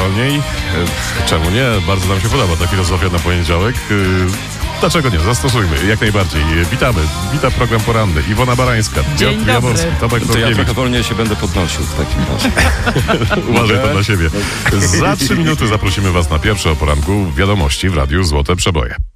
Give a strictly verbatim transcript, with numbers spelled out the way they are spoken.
wolniej. Czemu nie? Bardzo nam się podoba ta filozofia na poniedziałek. Dlaczego nie? Zastosujmy, jak najbardziej. Witamy. Wita program poranny. Iwona Barańska, Piotr Jaworski, Tomek To ja Norkiewicz. trochę wolniej się będę podnosił w takim razie. Uważaj to dla siebie. Za trzy minuty zaprosimy Was na pierwsze o poranku wiadomości w Radiu Złote Przeboje.